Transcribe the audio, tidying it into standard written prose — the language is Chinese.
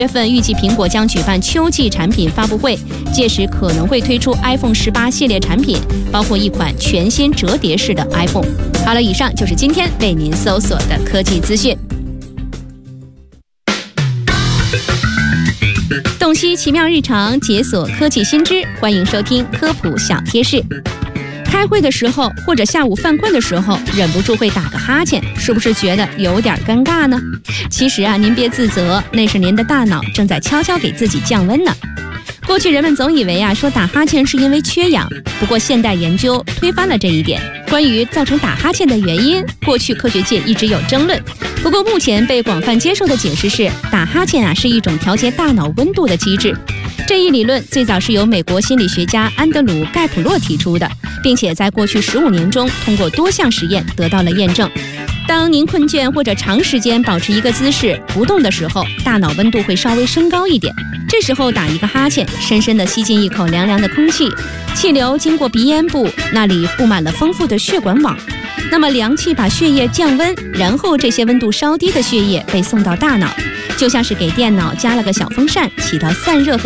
月份预计苹果将举办秋季产品发布会，届时可能会推出 iPhone 18系列产品，包括一款全新折叠式的 iPhone。好了，以上就是今天为您搜索的科技资讯。洞悉奇妙日常，解锁科技新知，欢迎收听科普小贴士。开会的时候或者下午犯困的时候，忍不住会打个哈欠，是不是觉得有点尴尬呢？其实啊，您别自责，那是您的大脑正在悄悄给自己降温呢。过去人们总以为说打哈欠是因为缺氧，不过现代研究推翻了这一点。关于造成打哈欠的原因，过去科学界一直有争论。不过目前被广泛接受的解释是，打哈欠是一种调节大脑温度的机制。这一理论最早是由美国心理学家安德鲁·盖普洛提出的，并且在过去15年中通过多项实验得到了验证。当您困倦或者长时间保持一个姿势不动的时候，大脑温度会稍微升高一点。这时候打一个哈欠，深深地吸进一口凉凉的空气，气流经过鼻咽部，那里布满了丰富的血管网。那么凉气把血液降温，然后这些温度稍低的血液被送到大脑，就像是给电脑加了个小风扇，起到散热和